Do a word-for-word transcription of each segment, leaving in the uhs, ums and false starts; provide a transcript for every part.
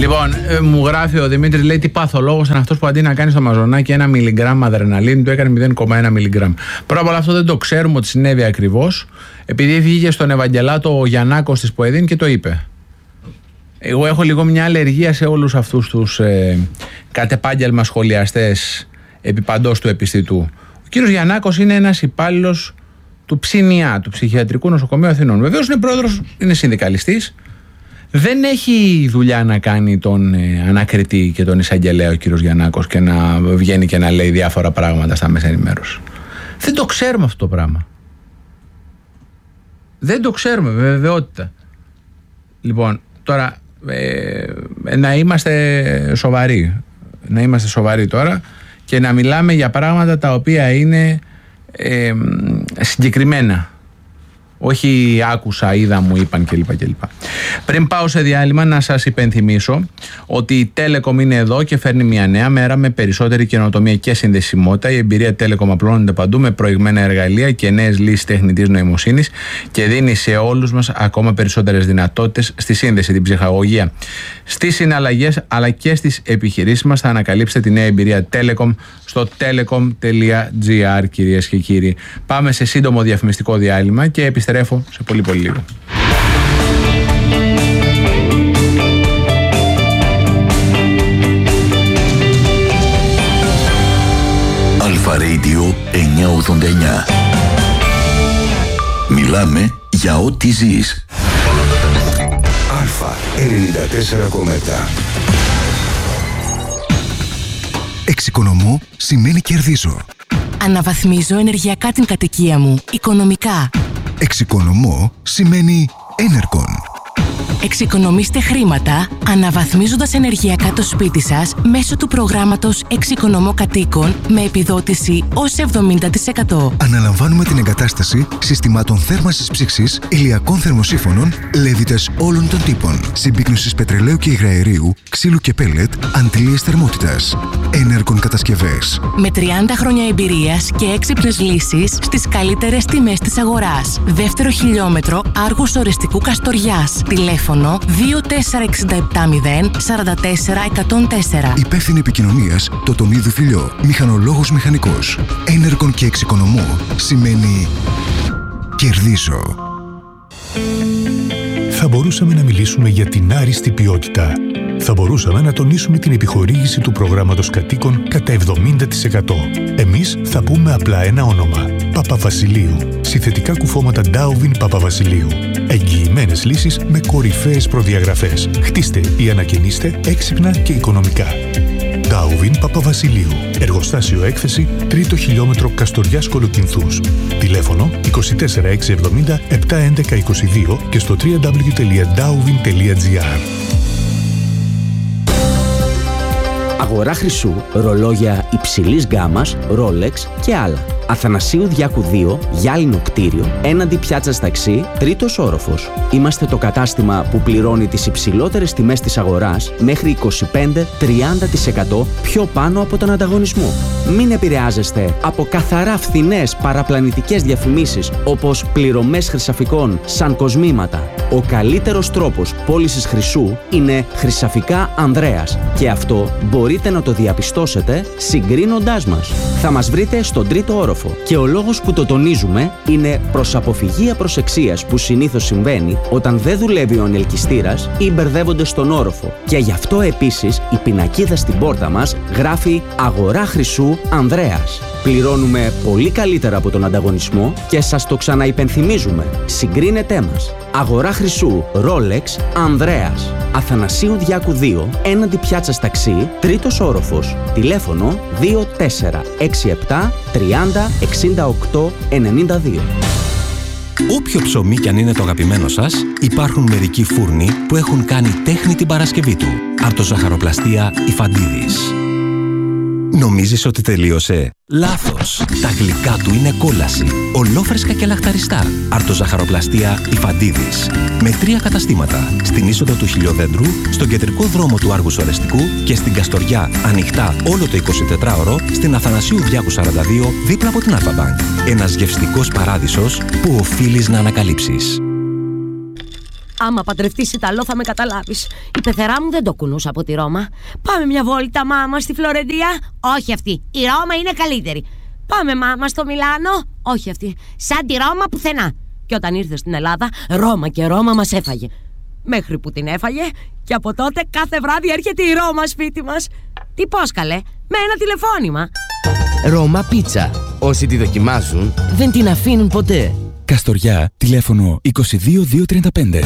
Λοιπόν, ε, μου γράφει ο Δημήτρης, λέει, τι παθολόγος είναι αυτός που αντί να κάνει στο μαζονάκι ένα μιλιγκράμμ αδρεναλίνη, του έκανε μηδέν κόμμα ένα μιλιγκράμμ. Πρώτα απ' όλα αυτό δεν το ξέρουμε ότι συνέβη ακριβώς, επειδή βγήκε στον Ευαγγελάτο ο Γιαννάκος της Ποεδίν και το είπε. Εγώ έχω λίγο μια αλλεργία σε όλους αυτούς τους ε, κατ' επάγγελμα σχολιαστές επί παντός του επιστητού. Ο κύριος Γιαννάκος είναι ένας υπάλληλος του Ψινιά, του Ψυχιατρικού Νοσοκομείου Αθηνών. Βεβαίως είναι πρόεδρος, είναι συνδικαλιστής. Δεν έχει δουλειά να κάνει τον ε, ανακριτή και τον εισαγγελέα ο κύριος Γιαννάκος και να βγαίνει και να λέει διάφορα πράγματα στα μέσα ενημέρωση. Δεν το ξέρουμε αυτό το πράγμα. Δεν το ξέρουμε με βεβαιότητα. Λοιπόν, τώρα ε, να είμαστε σοβαροί. Να είμαστε σοβαροί τώρα και να μιλάμε για πράγματα τα οποία είναι ε, συγκεκριμένα. Όχι άκουσα, είδα, μου είπαν κλπ. κλπ. Πριν πάω σε διάλειμμα, να σας υπενθυμίσω ότι η Telecom είναι εδώ και φέρνει μια νέα μέρα με περισσότερη καινοτομία και συνδεσιμότητα. Η εμπειρία Telecom απλώνεται παντού με προηγμένα εργαλεία και νέες λύσεις τεχνητής νοημοσύνης και δίνει σε όλους μας ακόμα περισσότερες δυνατότητες στη σύνδεση, την ψυχαγωγία, στις συναλλαγές αλλά και στις επιχειρήσεις μας. Θα ανακαλύψετε τη νέα εμπειρία Telecom στο telecom τελεία gr, κυρίες και κύριοι. Πάμε σε σύντομο διαφημιστικό διάλειμμα και επιστρέφω σε πολύ πολύ λίγο. Αλφα Radio εννιακόσια ογδόντα εννιά. Μιλάμε για ό,τι ζεις. Αλφα ενενήντα τέσσερα κόμμα επτά. Εξοικονομώ σημαίνει κερδίζω. Αναβαθμίζω ενεργειακά την κατοικία μου, οικονομικά. Εξοικονομώ σημαίνει Energon. Εξοικονομήστε χρήματα αναβαθμίζοντας ενεργειακά το σπίτι σας μέσω του προγράμματος Εξοικονομώ Κατοίκων με επιδότηση ως εβδομήντα τοις εκατό. Αναλαμβάνουμε την εγκατάσταση συστημάτων θέρμανσης ψήξης, ηλιακών θερμοσύφωνων, λέβητες όλων των τύπων, συμπίκνωσης πετρελαίου και υγραερίου, ξύλου και πέλετ, αντλίες θερμότητας. Energon Κατασκευές. Με τριάντα χρόνια εμπειρίας και έξυπνες λύσεις στις καλύτερες τιμές της αγοράς. Δεύτερο χιλιόμετρο Άργους Ορεστικού Καστοριάς. Τηλέφωνο δύο τέσσερα έξι επτά μηδέν τέσσερα τέσσερα εκατόν τέσσερα. Υπεύθυνη επικοινωνίας Τοτονίδου Φιλιό. Μηχανολόγος μηχανικός. Energon και εξοικονομώ σημαίνει κερδίζω. Θα μπορούσαμε να μιλήσουμε για την άριστη ποιότητα. Θα μπορούσαμε να τονίσουμε την επιχορήγηση του προγράμματος κατοίκων κατά εβδομήντα τοις εκατό. Εμείς θα πούμε απλά ένα όνομα. Παπαβασιλείου. Συνθετικά κουφώματα Ντάουβιν Παπαβασιλείου. Εγγυημένες λύσεις με κορυφαίες προδιαγραφές. Χτίστε ή ανακαινίστε έξυπνα και οικονομικά. Ντάουβιν Παπαβασιλείου. Εργοστάσιο έκθεση, τρίτο χιλιόμετρο Καστοριάς Κολοκυνθούς. Τηλέφωνο είκοσι τέσσερα εξακόσια εβδομήντα επτακόσια έντεκα είκοσι δύο και στο double-u double-u double-u τελεία ντάουβιν τελεία τζι άρ. Αγορά χρυσού, ρολόγια υψηλής γκάμας, Rolex και άλλα. Αθανασίου Διάκου δύο, γυάλινο κτίριο, έναντι πιάτσας ταξί, τρίτος όροφος. Είμαστε το κατάστημα που πληρώνει τις υψηλότερες τιμές της αγοράς μέχρι είκοσι πέντε με τριάντα τοις εκατό πιο πάνω από τον ανταγωνισμό. Μην επηρεάζεστε από καθαρά φθηνές παραπλανητικές διαφημίσεις όπως πληρωμές χρυσαφικών σαν κοσμήματα. Ο καλύτερος τρόπος πώλησης χρυσού είναι Χρυσαφικά Ανδρέας και αυτό μπορείτε να το διαπιστώσετε συγκρίνοντάς μας. Θα μας βρείτε στον τρίτο όροφο. Και ο λόγος που το τονίζουμε είναι προς αποφυγή απροσεξίας που συνήθως συμβαίνει όταν δεν δουλεύει ο ανελκυστήρας ή μπερδεύονται στον όροφο. Και γι' αυτό επίσης η πινακίδα στην πόρτα μας γράφει «Αγορά χρυσού Ανδρέας». Πληρώνουμε πολύ καλύτερα από τον ανταγωνισμό και σας το ξαναυπενθυμίζουμε. Συγκρίνετέ μας. Αγορά χρυσού Rolex Ανδρέας. Αθανασίου Διάκου δύο, έναντι πιάτσας ταξί, τρίτος όροφος. Τηλέφωνο δύο τέσσερα έξι επτά τριάντα εξήντα οκτώ ενενήντα δύο. Όποιο ψωμί κι αν είναι το αγαπημένο σας, υπάρχουν μερικοί φούρνοι που έχουν κάνει τέχνη την Παρασκευή του. Αρτοζαχαροπλαστεία Ιφαντίδης. Νομίζεις ότι τελείωσε? Λάθος! Τα γλυκά του είναι κόλαση. Ολόφρεσκα και λαχταριστά. Αρτοζαχαροπλαστεία Ιφαντίδης. Με τρία καταστήματα. Στην είσοδο του Χιλιοδέντρου, στον κεντρικό δρόμο του Άργους Ορεστικού και στην Καστοριά, ανοιχτά όλο το εικοσιτετράωρο, στην Αθανασίου Διάκου σαράντα δύο, δίπλα από την Αλφα-Bank. Ένας γευστικός παράδεισος που οφείλεις να ανακαλύψεις. Άμα παντρευτείς Ιταλό θα με καταλάβεις. Η πεθερά μου δεν το κουνούσα από τη Ρώμα. Πάμε μια βόλτα, μάμα, στη Φλωρεντία. Όχι αυτή. Η Ρώμα είναι καλύτερη. Πάμε, μάμα, στο Μιλάνο. Όχι αυτή. Σαν τη Ρώμα πουθενά. Και όταν ήρθε στην Ελλάδα, Ρώμα και Ρώμα μας έφαγε. Μέχρι που την έφαγε, και από τότε κάθε βράδυ έρχεται η Ρώμα σπίτι μας. Τι πώς καλέ, με ένα τηλεφώνημα. Ρώμα Πίτσα. Όσοι τη δοκιμάζουν, δεν την αφήνουν ποτέ. Καστοριά, τηλέφωνο είκοσι δύο δύο τριάντα πέντε.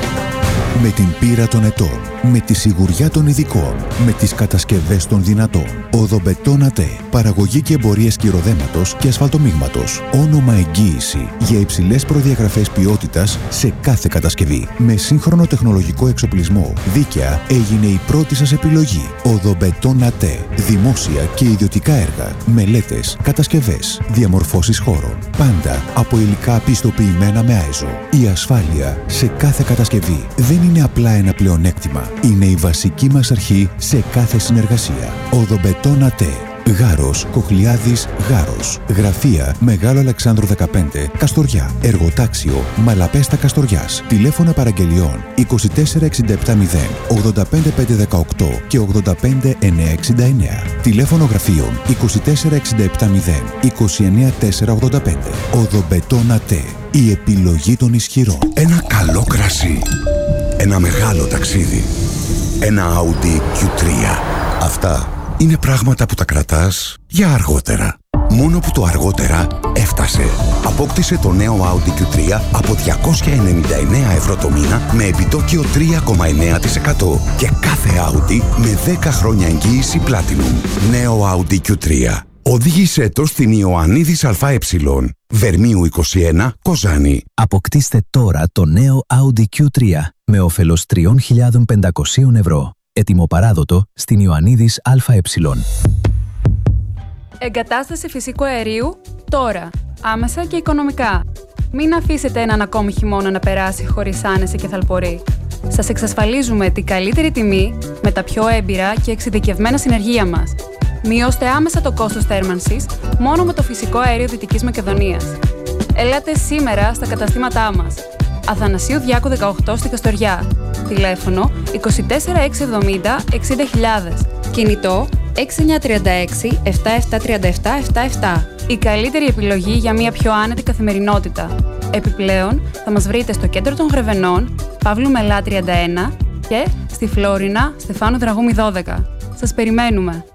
Με την πείρα των ετών, με τη σιγουριά των ειδικών, με τις κατασκευές των δυνατών. Οδομπετόν ΑΤΕ. Παραγωγή και εμπορία σκυροδέματος και ασφαλτομίγματος. Όνομα εγγύηση για υψηλές προδιαγραφές ποιότητας σε κάθε κατασκευή. Με σύγχρονο τεχνολογικό εξοπλισμό. Δίκαια έγινε η πρώτη σας επιλογή. Οδομπετόν ΑΤΕ. Δημόσια και ιδιωτικά έργα. Μελέτες, κατασκευές, διαμορφώσεις χώρων. Πάντα από υλικά πιστοποιημένα με άιζο. Η ασφάλεια σε κάθε κατασκευή δεν είναι απλά ένα πλεονέκτημα. Είναι η βασική μας αρχή σε κάθε συνεργασία. Οδομπετόν ΑΤΕ. Γάρος, Κοχλιάδης, Γάρος. Γραφεία Μεγάλο Αλεξάνδρου δεκαπέντε, Καστοριά. Εργοτάξιο Μαλαπέστα Καστοριάς. Τηλέφωνα παραγγελιών είκοσι τέσσερα εξήντα επτά μηδέν ογδόντα πέντε πεντακόσια δεκαοκτώ και ογδόντα πέντε εννιακόσια εξήντα εννέα. Τηλέφωνο γραφείων είκοσι τέσσερα εξήντα επτά μηδέν είκοσι εννέα τετρακόσια ογδόντα πέντε. Οδομπετόν ΑΤΕ. Η επιλογή των ισχυρών. Ένα καλό κρασί. Ένα μεγάλο ταξίδι. Ένα Audi κιου τρία. Αυτά είναι πράγματα που τα κρατάς για αργότερα. Μόνο που το αργότερα έφτασε. Απόκτησε το νέο Audi κιου τρία από διακόσια ενενήντα εννέα ευρώ το μήνα με επιτόκιο τρία κόμμα εννέα τοις εκατό και κάθε Audi με δέκα χρόνια εγγύηση Platinum. Νέο Audi κιου τρία. Οδήγησέ το στην Ιωαννίδης ΑΕ, Βερμίου είκοσι ένα, Κοζάνη. Αποκτήστε τώρα το νέο Audi κιου τρία με όφελος τρεις χιλιάδες πεντακόσια ευρώ. Έτοιμο παράδοτο στην Ιωαννίδης ΑΕ. Εγκατάσταση φυσικού αερίου τώρα, άμεσα και οικονομικά. Μην αφήσετε έναν ακόμη χειμώνα να περάσει χωρίς άνεση και θαλπορή. Σας εξασφαλίζουμε την καλύτερη τιμή με τα πιο έμπειρα και εξειδικευμένα συνεργεία μας. Μειώστε άμεσα το κόστος θέρμανσης μόνο με το φυσικό αέριο Δυτικής Μακεδονίας. Έλατε σήμερα στα καταστήματά μας. Αθανασίου Διάκου δεκαοκτώ στη Καστοριά. Τηλέφωνο είκοσι τέσσερα εξακόσια εβδομήντα εξήντα χιλιάδες. Κινητό έξι εννιά τρία έξι επτά επτά τρία επτά επτά επτά. Η καλύτερη επιλογή για μια πιο άνετη καθημερινότητα. Επιπλέον, θα μας βρείτε στο κέντρο των Γρεβενών, Παύλου Μελά τριάντα ένα και στη Φλόρινα, Στεφάνου Δραγούμη δώδεκα. Σας περιμένουμε.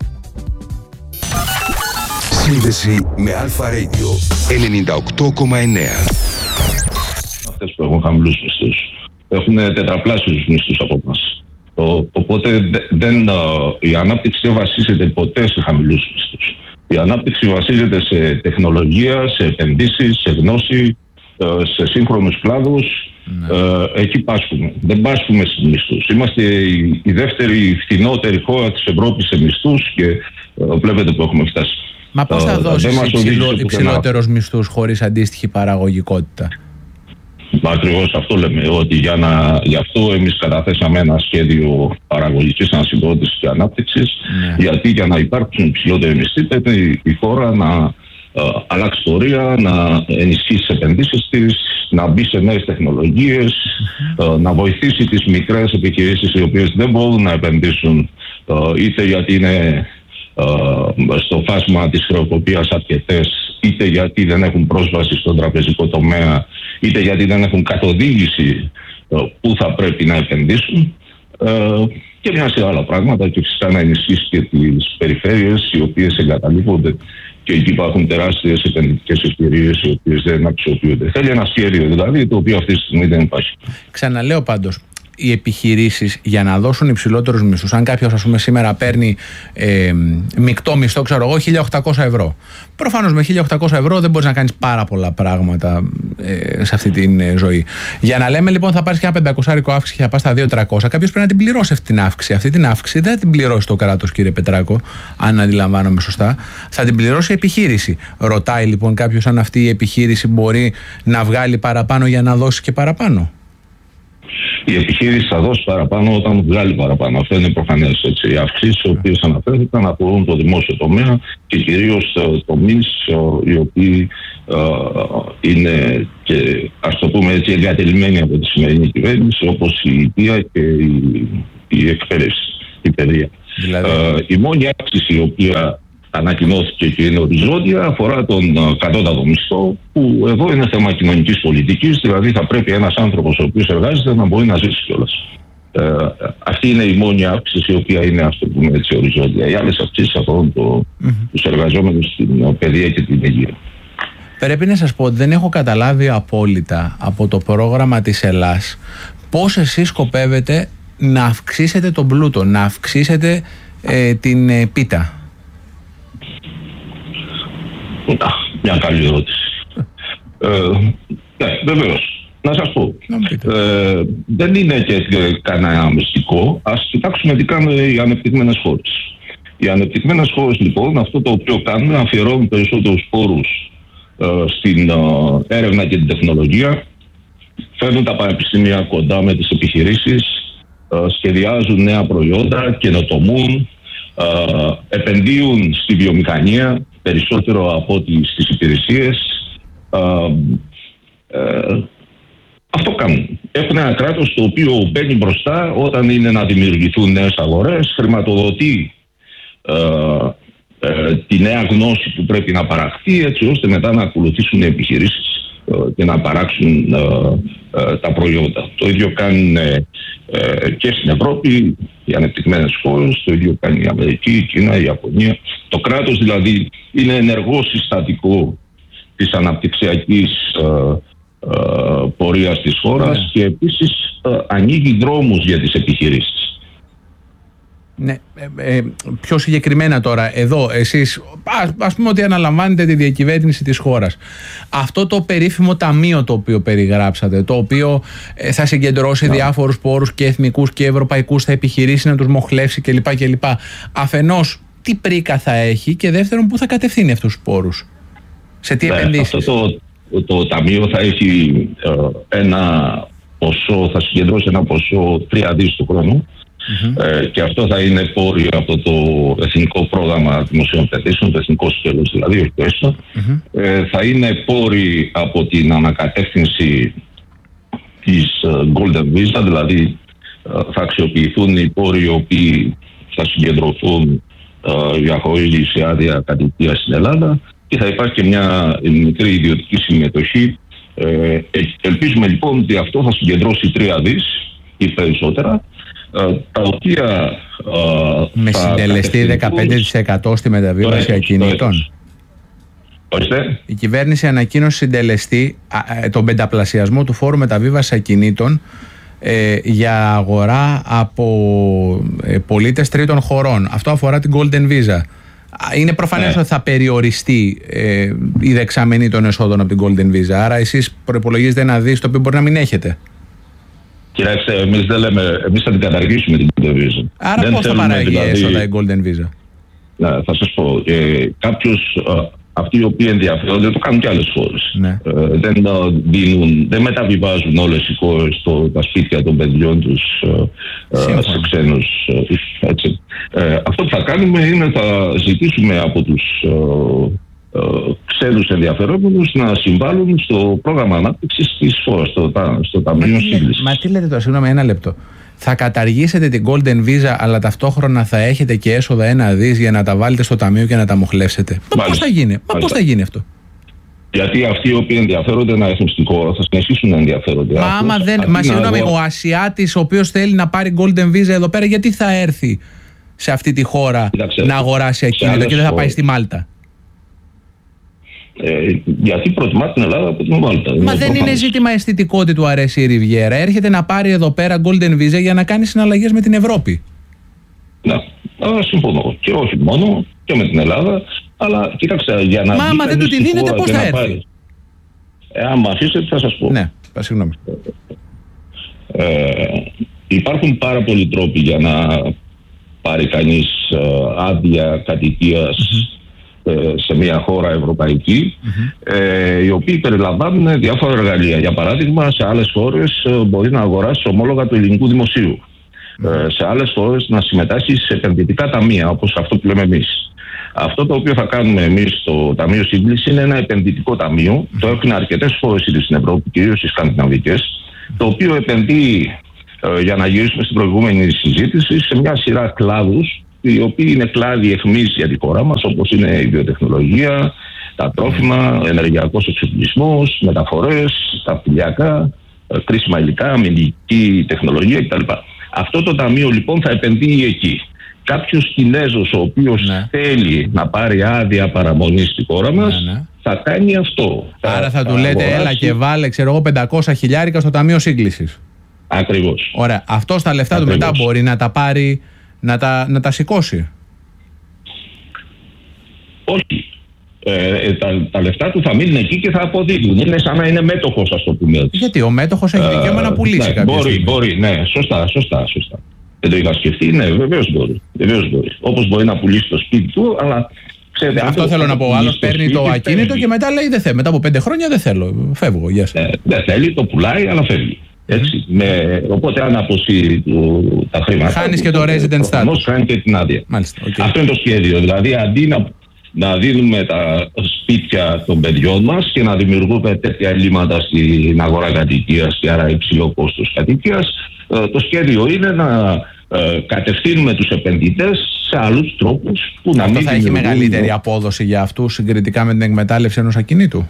Σύνδεση με Αλφα Radio ενενήντα οκτώ κόμμα εννέα. Αυτές που έχουν χαμηλούς μισθούς έχουν τετραπλάσιους μισθούς από εμάς. Οπότε δεν, η ανάπτυξη δεν βασίζεται ποτέ σε χαμηλούς μισθούς. Η ανάπτυξη βασίζεται σε τεχνολογία, σε επενδύσεις, σε γνώση, σε σύγχρονους κλάδους. Ναι. Ε, εκεί πάσχουμε. Δεν πάσχουμε στους μισθούς. Είμαστε η, η δεύτερη φθηνότερη χώρα της Ευρώπης σε μισθούς και ε, βλέπετε που έχουμε φτάσει. Μα πώς θα δώσεις υψηλό, υψηλότερους μισθούς χωρίς αντίστοιχη παραγωγικότητα? Ακριβώς αυτό λέμε, ότι για να, γι' αυτό εμείς καταθέσαμε ένα σχέδιο παραγωγικής ανασυγκρότησης και ανάπτυξης, ναι. Γιατί για να υπάρξουν υψηλότεροι μισθοί πρέπει η χώρα να ε, αλλάξει πορεία, να ενισχύσει τις επενδύσεις της, να μπει σε νέες τεχνολογίες, mm-hmm. ε, να βοηθήσει τις μικρές επιχειρήσεις οι οποίες δεν μπορούν να επενδύσουν ε, είτε γιατί είναι ε, στο φάσμα της χρεοκοπίας αρκετές, είτε γιατί δεν έχουν πρόσβαση στον τραπεζικό τομέα, είτε γιατί δεν έχουν καθοδήγηση ε, που θα πρέπει να επενδύσουν ε, και μια σειρά άλλα πράγματα, και φυσικά να ενισχύσει και τις περιφέρειες οι οποίες εγκαταλείπονται και εκεί υπάρχουν τεράστιες επενδυτικές ευκαιρίες οι οποίες δεν αξιοποιούνται. Θέλει ένα σχέδιο δηλαδή, το οποίο αυτή τη στιγμή δεν υπάρχει. Ξαναλέω πάντως, οι επιχειρήσεις για να δώσουν υψηλότερους μισθούς, αν κάποιος ας πούμε σήμερα παίρνει ε, μεικτό μισθό, ξέρω εγώ, χίλια οκτακόσια ευρώ. Προφανώς με χίλια οκτακόσια ευρώ δεν μπορείς να κάνεις πάρα πολλά πράγματα ε, σε αυτή τη ε, ζωή. Για να λέμε λοιπόν θα πάρεις και ένα πεντακόσια αύξηση και θα πας στα δύο χιλιάδες τριακόσια, κάποιος πρέπει να την πληρώσει αυτή την αύξηση. Αυτή την αύξηση δεν θα την πληρώσει το κράτος, κύριε Πετράκο, αν αντιλαμβάνομαι σωστά. Θα την πληρώσει η επιχείρηση. Ρωτάει λοιπόν κάποιος αν αυτή η επιχείρηση μπορεί να βγάλει παραπάνω για να δώσει και παραπάνω. Η επιχείρηση θα δώσει παραπάνω όταν βγάλει παραπάνω. Αυτό είναι προφανές. Οι αυξήσεις οι οποίες αναφέρθηκαν αφορούν το δημόσιο τομέα και κυρίως τομείς οι οποίοι ε, είναι και, ας το πούμε έτσι, εγκατελειμμένοι από τη σημερινή κυβέρνηση, όπως η υγεία και η, η εκπαίδευση, η παιδεία. Δηλαδή... Ε, η μόνη αύξηση η οποία ανακοινώθηκε και είναι οριζόντια αφορά τον κατώτατο μισθό, που εδώ είναι θέμα κοινωνικής πολιτικής, δηλαδή θα πρέπει ένας άνθρωπος ο οποίος εργάζεται να μπορεί να ζήσει κιόλας. Ε, αυτή είναι η μόνη αύξηση η οποία είναι, ας το πούμε έτσι, οριζόντια. Οι άλλες αυξήσεις αφορούν το, mm-hmm. τους εργαζόμενους στην παιδεία και την υγεία. Πρέπει να σας πω ότι δεν έχω καταλάβει απόλυτα από το πρόγραμμα της Ελλάς πώς εσείς σκοπεύετε να αυξήσετε τον πλούτο, να αυξήσετε ε, την ε, πίτα. Μια καλή ερώτηση. ε, ναι, βεβαίως. Να σας πω. Ε, δεν είναι και κανένα μυστικό. Ας κοιτάξουμε τι κάνουν οι ανεπτυγμένες χώρες. Οι ανεπτυγμένες χώρες λοιπόν αυτό το οποίο κάνουν, αφιερώνουν περισσότερους πόρους ε, στην ε, έρευνα και την τεχνολογία, φέρνουν τα πανεπιστήμια κοντά με τις επιχειρήσεις, ε, σχεδιάζουν νέα προϊόντα, καινοτομούν, ε, επενδύουν στη βιομηχανία περισσότερο από ό,τι στις υπηρεσίες. Ε, ε, αυτό κάνουν. Έχουν ένα κράτος το οποίο μπαίνει μπροστά όταν είναι να δημιουργηθούν νέες αγορές, χρηματοδοτεί ε, ε, τη νέα γνώση που πρέπει να παραχθεί, έτσι ώστε μετά να ακολουθήσουν οι επιχειρήσεις ε, και να παράξουν ε, ε, τα προϊόντα. Το ίδιο κάνουν ε, ε, και στην Ευρώπη οι ανεπτυγμένες χώρες, το ίδιο κάνει η Αμερική, η Κίνα, η Ιαπωνία. Το κράτος δηλαδή είναι ενεργό συστατικό της αναπτυξιακής ε, ε, πορείας της χώρας, ναι. Και επίσης ε, ανοίγει δρόμους για τις επιχειρήσεις. Ναι, ε, ε, πιο συγκεκριμένα τώρα, εδώ εσείς ας, ας πούμε ότι αναλαμβάνετε τη διακυβέρνηση της χώρας. Αυτό το περίφημο ταμείο το οποίο περιγράψατε, το οποίο ε, θα συγκεντρώσει yeah. διάφορους πόρους και εθνικούς και ευρωπαϊκούς, θα επιχειρήσει να τους μοχλεύσει κλπ. κλπ. Αφενός, τι πρίκα θα έχει και δεύτερον, πού θα κατευθύνει αυτούς τους πόρους, σε τι yeah, επενδύσεις. Αυτό το, το ταμείο θα έχει ε, ένα ποσό, θα συγκεντρώσει ένα ποσό τρία δις του χρόνου. Mm-hmm. Ε, και αυτό θα είναι πόροι από το Εθνικό Πρόγραμμα Δημοσίων Επενδύσεων, το εθνικό σκέλος δηλαδή, όχι το ΕΣΤΑ. Mm-hmm. Ε, θα είναι πόροι από την ανακατεύθυνση της uh, Golden Visa, δηλαδή uh, θα αξιοποιηθούν οι πόροι οι οποίοι θα συγκεντρωθούν uh, για χορήγηση άδεια κατοικίας στην Ελλάδα, και θα υπάρχει και μια μικρή ιδιωτική συμμετοχή. Ε, ελπίζουμε λοιπόν ότι αυτό θα συγκεντρώσει τρία δις ή περισσότερα, τα οποία με συντελεστή δεκαπέντε τοις εκατό στη μεταβίβαση ακινήτων. Ορίστε. Η κυβέρνηση ανακοίνωσε συντελεστή τον πενταπλασιασμό του φόρου μεταβίβαση ακινήτων ε, για αγορά από ε, πολίτες τρίτων χωρών. Αυτό αφορά την Golden Visa. Είναι προφανές ναι. ότι θα περιοριστεί ε, η δεξαμενή των εσόδων από την Golden Visa. Άρα εσείς προϋπολογίζετε ένα δις το οποίο μπορεί να μην έχετε. Κοιτάξτε, εμείς δεν λέμε, εμείς θα την καταργήσουμε την Golden Visa. Άρα δεν πώς θα παράγει δηλαδή έσοδα η Golden Visa? Ναι, θα σας πω, ε, κάποιος, ε, αυτοί οι οποίοι ενδιαφέρονται, το κάνουν και άλλες χώρες. Ναι. Ε, δεν, δίνουν, δεν μεταβιβάζουν όλες οι χώρες το, τα σπίτια των παιδιών τους ε, σε ξένους. Ε, έτσι. Ε, αυτό που θα κάνουμε είναι θα ζητήσουμε από τους ε, Uh, ξένους ενδιαφερόμενους να συμβάλλουν στο πρόγραμμα ανάπτυξης της χώρας, στο, στο Ταμείο Σύγκλησης. Μα τι λέτε τώρα, συγγνώμη, ένα λεπτό. Θα καταργήσετε την Golden Visa, αλλά ταυτόχρονα θα έχετε και έσοδα ένα δις για να τα βάλετε στο ταμείο και να τα μοχλεύσετε. Μα πώς θα γίνει, Μα πώς θα γίνει αυτό? Γιατί αυτοί οι οποίοι ενδιαφέρονται να έρθουν στην χώρα θα συνεχίσουν να ενδιαφέρονται. Μα άμα δεν. Μα συγγνώμη, αγώ... ο Ασιάτης ο οποίος θέλει να πάρει Golden Visa εδώ πέρα, γιατί θα έρθει σε αυτή τη χώρα Κοιτάξτε, να αγοράσει ακίνητο και δεν θα πάει στη Μάλτα? Ε, γιατί προτιμά την Ελλάδα από την Μάλτα. Μα δεν είναι ζήτημα αισθητικό ότι του αρέσει η Ριβιέρα. Έρχεται να πάρει εδώ πέρα Golden Visa για να κάνει συναλλαγές με την Ευρώπη. Ναι, αλλά συμφωνώ. Και όχι μόνο, και με την Ελλάδα. Αλλά κοίταξε, για να. Μα άμα δεν του τη δίνετε, πώς θα έρθει? Ε, άμα αφήσετε, θα σας πω. Ναι, συγγνώμη. Ε, υπάρχουν πάρα πολλοί τρόποι για να πάρει κανείς ε, άδεια κατοικίας. Mm-hmm. σε μια χώρα ευρωπαϊκή, mm-hmm. ε, οι οποίοι περιλαμβάνουν διάφορα εργαλεία. Για παράδειγμα, σε άλλες χώρες μπορεί να αγοράσει ομόλογα του ελληνικού δημοσίου. Mm-hmm. Ε, σε άλλες χώρες να συμμετάσχει σε επενδυτικά ταμεία, όπως αυτό που λέμε εμείς. Αυτό το οποίο θα κάνουμε εμείς στο Ταμείο Σύγκλησης είναι ένα επενδυτικό ταμείο. Mm-hmm. Το έχουν αρκετές χώρες στην Ευρώπη, κυρίως οι σκανδιναβικές, mm-hmm. το οποίο επενδύει, ε, για να γυρίσουμε στην προηγούμενη συζήτηση, σε μια σειρά κλάδους, οι οποίοι είναι κλάδοι εχμής για τη χώρα μας, όπως είναι η βιοτεχνολογία, τα τρόφιμα, ενεργειακός εξοπλισμός, μεταφορές, τα αυτιλιακά, κρίσιμα υλικά, αμυντική τεχνολογία κτλ. Αυτό το ταμείο λοιπόν θα επενδύει εκεί. Κάποιος Κινέζος ο οποίος ναι. θέλει να πάρει άδεια παραμονή στη χώρα μας, ναι, ναι. θα κάνει αυτό. Άρα θα, θα του λέτε αγοράσει... έλα και βάλε ξέρω εγώ πεντακόσια χιλιάρικα στο Ταμείο Σύγκλησης. Ακριβώς. Ωραία. Αυτό στα λεφτά Ακριβώς. του μετά μπορεί να τα πάρει, να τα, να τα σηκώσει. Όχι. Ε, τα, τα λεφτά του θα μείνουν εκεί και θα αποδίδουν. Είναι σαν να είναι μέτοχος, ας το πούμε έτσι. Γιατί ο μέτοχος έχει δικαίωμα ε, να πουλήσει ναι, κάποια μπορεί, στιγμή. Μπορεί, ναι, σωστά, σωστά, σωστά. Δεν το είχα σκεφτεί, ναι, βεβαίως μπορεί. Βεβαίως μπορεί. Όπως μπορεί να πουλήσει το σπίτι του, αλλά ξέρετε. Αυτό θέλω να πω. Ο άλλος παίρνει το ακίνητο παίρνει. Και μετά λέει δεν θέλω. Μετά από πέντε χρόνια δεν θέλω. Φεύγω. Γεια σας. Ε, δεν θέλει, το πουλάει, αλλά φεύγει. Έτσι, με, οπότε αν αποσύρει τα χρήματα. Χάνεις και το resident status. Χάνει και την άδεια. Μάλιστα, okay. Αυτό είναι το σχέδιο. Δηλαδή αντί να, να δίνουμε τα σπίτια των παιδιών μας και να δημιουργούμε τέτοια ελλείμματα στην αγορά κατοικίας και άρα υψηλό κόστος κατοικίας, το σχέδιο είναι να ε, κατευθύνουμε τους επενδυτές σε άλλους τρόπους που να Αυτό μην θα έχει μεγαλύτερη απόδοση για αυτούς συγκριτικά με την εκμετάλλευση ενός ακινήτου.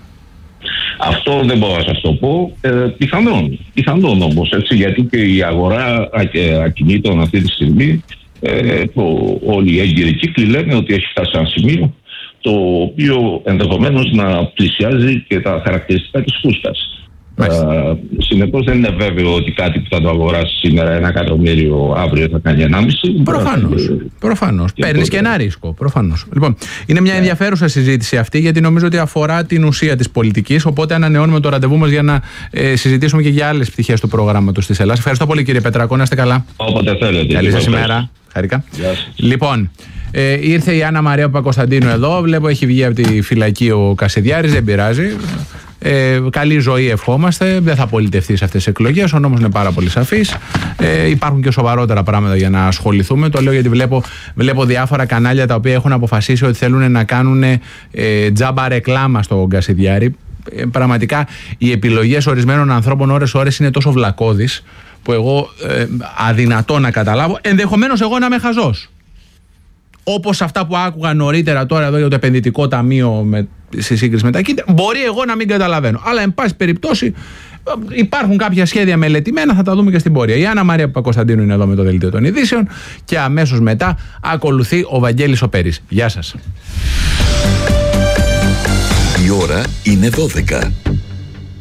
Αυτό δεν μπορώ να σας το πω. Ε, πιθανόν. Πιθανόν όμως, έτσι, γιατί και η αγορά ακινήτων αυτή τη στιγμή, ε, το, όλοι οι έγκυροι κύκλοι λένε ότι έχει φτάσει σε ένα σημείο το οποίο ενδεχομένως να πλησιάζει και τα χαρακτηριστικά της φούσκας. Uh, συνεπώς δεν είναι βέβαιο ότι κάτι που θα το αγοράσει σήμερα ένα εκατομμύριο αύριο θα κάνει ενάμιση. Προφανώς. Και... Προφανώς. Παίρνεις και ένα ρίσκο. Προφανώς. Λοιπόν, είναι μια yeah. ενδιαφέρουσα συζήτηση αυτή, γιατί νομίζω ότι αφορά την ουσία της πολιτικής. Οπότε ανανεώνουμε το ραντεβού μας για να ε, συζητήσουμε και για άλλες πτυχές του προγράμματος της Ελλάδας. Ευχαριστώ πολύ, κύριε Πετρακό. Να είστε καλά. Όποτε θέλετε. Καλή σας ημέρα. Χαρικά. Λοιπόν, ε, ήρθε η Άννα Μαρία Παπακοσταντίνου εδώ. Βλέπω έχει βγει από τη φυλακή ο Κασιδιάρης. Δεν πειράζει. Ε, καλή ζωή ευχόμαστε. Δεν θα πολιτευτεί σε αυτές τις εκλογές. Ο νόμος είναι πάρα πολύ σαφής. Ε, υπάρχουν και σοβαρότερα πράγματα για να ασχοληθούμε. Το λέω γιατί βλέπω, βλέπω διάφορα κανάλια τα οποία έχουν αποφασίσει ότι θέλουν να κάνουν ε, τζάμπα ρεκλάμα στον Κασιδιάρη. Ε, πραγματικά οι επιλογές ορισμένων ανθρώπων ώρες-ώρες είναι τόσο βλακώδεις που εγώ ε, αδυνατό να καταλάβω. Ενδεχομένως εγώ να είμαι χαζός. Όπως αυτά που άκουγα νωρίτερα τώρα εδώ για το επενδυτικό ταμείο με, στη σύγκριση με τα κίνητα, μπορεί εγώ να μην καταλαβαίνω. Αλλά εν πάση περιπτώσει υπάρχουν κάποια σχέδια μελετημένα, θα τα δούμε και στην πορεία. Η Άννα Μαρία Παπακοσταντίνου είναι εδώ με το Δελτίο των Ειδήσεων και αμέσως μετά ακολουθεί ο Βαγγέλης ο Πέρης. Γεια σας. Η ώρα είναι δώδεκα.